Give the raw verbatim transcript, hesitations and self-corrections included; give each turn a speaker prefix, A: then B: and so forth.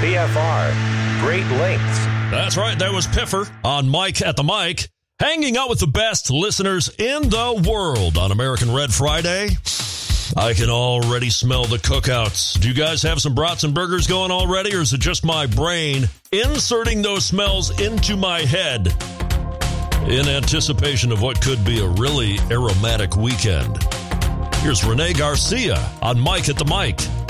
A: P F R, Great Lengths.
B: That's right. That was Piffer on Mike at the Mic, hanging out with the best listeners in the world on American Red Friday. I can already smell the cookouts. Do you guys have some brats and burgers going already, or is it just my brain inserting those smells into my head in anticipation of what could be a really aromatic weekend? Here's Renee Garcia on Mike at the Mic.